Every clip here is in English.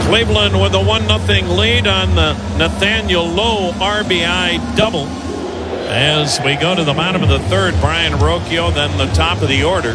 Cleveland with a 1-0 lead on the Nathaniel Lowe RBI double. As we go to the bottom of the third, Brian Rocchio, then the top of the order.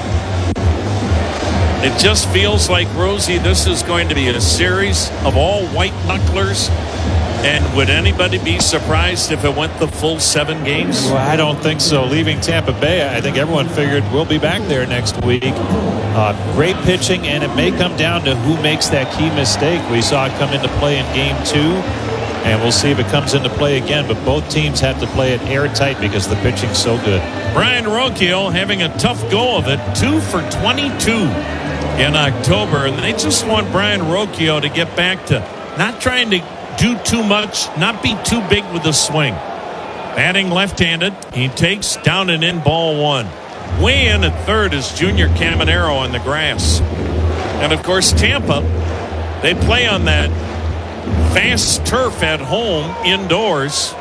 It just feels like, Rosie, this is going to be a series of all white knucklers. And would anybody be surprised if it went the full 7 games? Well, I don't think so. Leaving Tampa Bay, I think everyone figured we'll be back there next week. Great pitching, and it may come down to who makes that key mistake. We saw it come into play in Game 2, and we'll see if it comes into play again. But both teams have to play it airtight because the pitching's so good. Brian Rocchio having a tough go of it, 2 for 22 in October. And they just want Brian Rocchio to get back to not trying to do too much, not be too big with the swing. Batting left-handed, he takes down and in ball 1. Way in at third is Junior Caminero on the grass. And of course Tampa, they play on that fast turf at home indoors.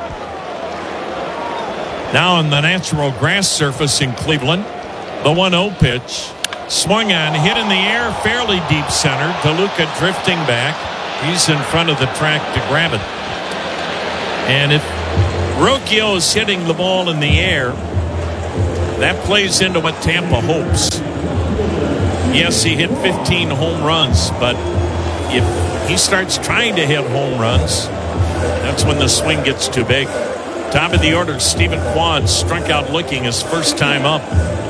Now on the natural grass surface in Cleveland, the 1-0 pitch. Swung on, hit in the air, fairly deep center. DeLuca drifting back. He's in front of the track to grab it. And if Rocchio is hitting the ball in the air, that plays into what Tampa hopes. Yes, he hit 15 home runs, but if he starts trying to hit home runs, that's when the swing gets too big. Top of the order, Stephen Kwan struck out looking his first time up.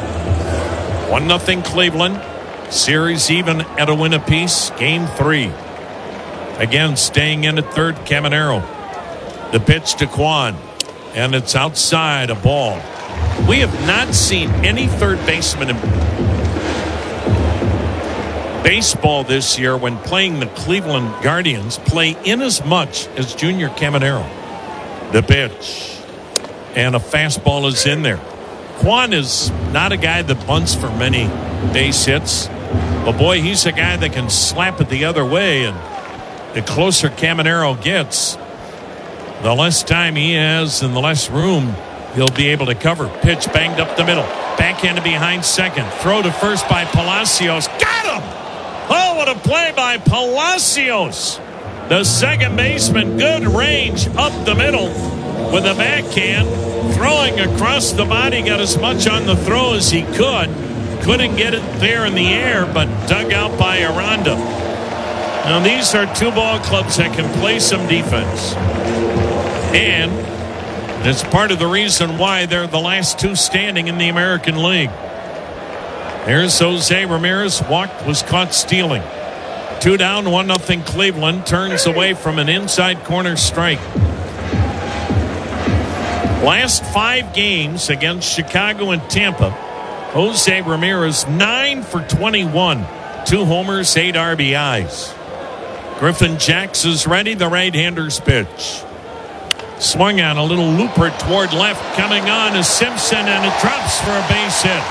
1-0 Cleveland. Series even at a win apiece. Game 3. Again, staying in at third, Caminero. The pitch to Kwan, and it's outside, a ball. We have not seen any third baseman in baseball this year when playing the Cleveland Guardians play in as much as Junior Caminero. The pitch, and a fastball is in there. Kwan is not a guy that bunts for many base hits, but boy, he's a guy that can slap it the other way, and the closer Caminero gets, the less time he has and the less room he'll be able to cover. Pitch banged up the middle. Backhanded behind second. Throw to first by Palacios. Got him! Oh, what a play by Palacios. The second baseman, good range up the middle with a backhand. Throwing across the body, got as much on the throw as he could. Couldn't get it there in the air, but dug out by Aranda. Now, these are two ball clubs that can play some defense. And it's part of the reason why they're the last two standing in the American League. Here's Jose Ramirez. Walked, was caught stealing. 2 down, 1-0 Cleveland. Turns away from an inside corner strike. Last 5 games against Chicago and Tampa, Jose Ramirez 9 for 21. 2 homers, 8 RBIs. Griffin Jacks is ready. The right-hander's pitch. Swung on a little looper toward left. Coming on is Simpson, and it drops for a base hit.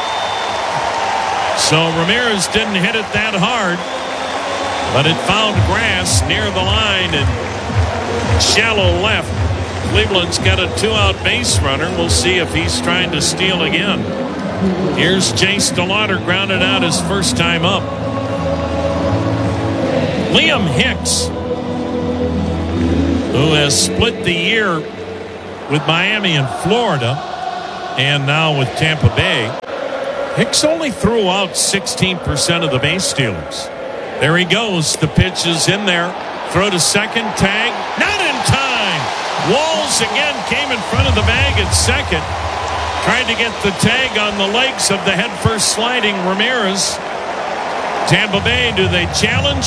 So Ramirez didn't hit it that hard, but it found grass near the line and shallow left. Cleveland's got a 2-out base runner. We'll see if he's trying to steal again. Here's Jace DeLauter, grounded out his first time up. Liam Hicks, who has split the year with Miami and Florida and now with Tampa Bay. Hicks only threw out 16% of the base stealers. There he goes. The pitch is in there. Throw to second. Tag. Not in time. Walls again came in front of the bag at second. Tried to get the tag on the legs of the headfirst sliding Ramirez. Tampa Bay, do they challenge?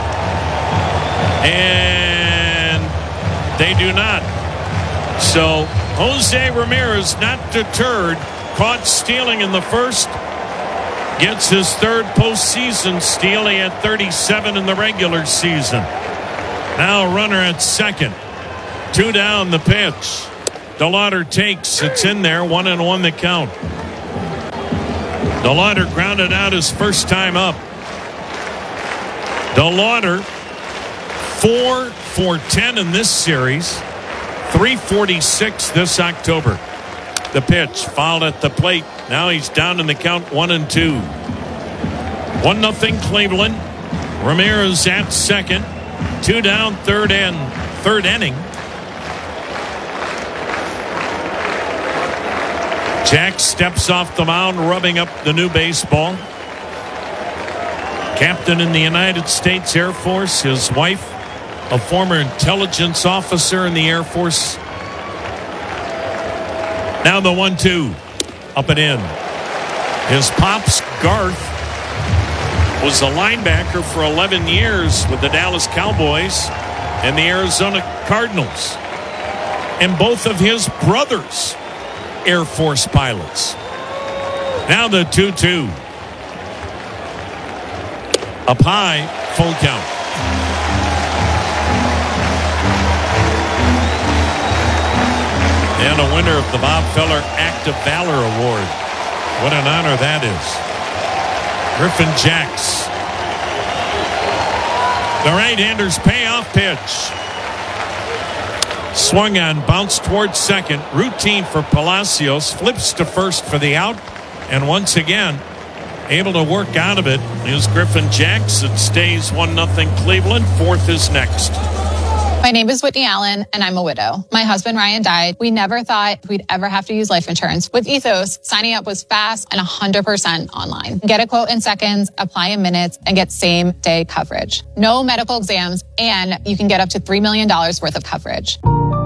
And they do not. So Jose Ramirez, not deterred, caught stealing in the first, gets his third postseason steal. He had 37 in the regular season. Now a runner at second. 2 down, the pitch. DeLauter takes. It's in there. 1-1 the count. DeLauter grounded out his first time up. DeLauter 4 for 10 in this series. 346 this October. The pitch fouled at the plate. Now he's down in the count 1-2. 1-0 Cleveland. Ramirez at second. 2 down, third inning. Jack steps off the mound, rubbing up the new baseball. Captain in the United States Air Force. His wife, a former intelligence officer in the Air Force. Now the 1-2. Up and in. His pops, Garth, was a linebacker for 11 years with the Dallas Cowboys and the Arizona Cardinals. And both of his brothers, Air Force pilots. Now the 2-2. Up high, full count. And a winner of the Bob Feller Act of Valor Award. What an honor that is. Griffin Jacks. The right-hander's payoff pitch. Swung on, bounced towards second. Routine for Palacios. Flips to first for the out. And once again, able to work out of it is Griffin Jacks. It stays 1-0 Cleveland. Fourth is next. My name is Whitney Allen, and I'm a widow. My husband, Ryan, died. We never thought we'd ever have to use life insurance. With Ethos, signing up was fast and 100% online. Get a quote in seconds, apply in minutes, and get same-day coverage. No medical exams, and you can get up to $3 million worth of coverage.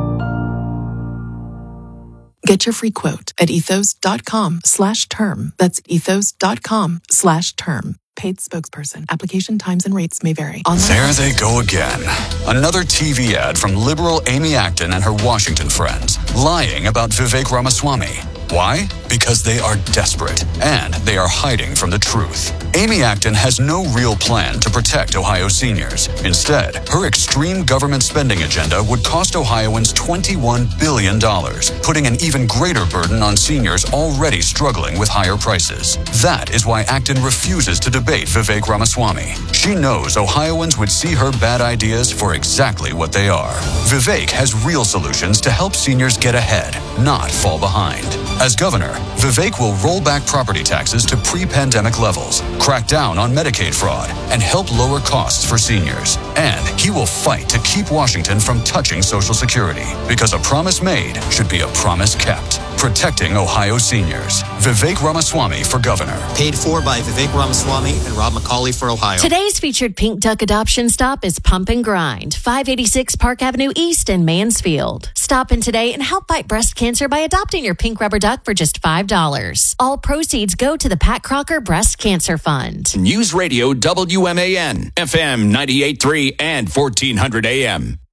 Get your free quote at ethos.com/term. That's ethos.com/term. Paid spokesperson. Application times and rates may vary. There they go again. Another TV ad from liberal Amy Acton and her Washington friends, lying about Vivek Ramaswamy. Why? Because they are desperate, and they are hiding from the truth. Amy Acton has no real plan to protect Ohio seniors. Instead, her extreme government spending agenda would cost Ohioans $21 billion, putting an even greater burden on seniors already struggling with higher prices. That is why Acton refuses to debate Vivek Ramaswamy. She knows Ohioans would see her bad ideas for exactly what they are. Vivek has real solutions to help seniors get ahead, not fall behind. As governor, Vivek will roll back property taxes to pre-pandemic levels, crack down on Medicaid fraud, and help lower costs for seniors. And he will fight to keep Washington from touching Social Security, because a promise made should be a promise kept. Protecting Ohio seniors. Vivek Ramaswamy for governor. Paid for by Vivek Ramaswamy and Rob McCauley for Ohio. Today's featured Pink Duck adoption stop is Pump and Grind, 586 Park Avenue East in Mansfield. Stop in today and help fight breast cancer by adopting your pink rubber duck for just $5. All proceeds go to the Pat Crocker Breast Cancer Fund. News Radio WMAN, FM 98.3 and 1400 AM.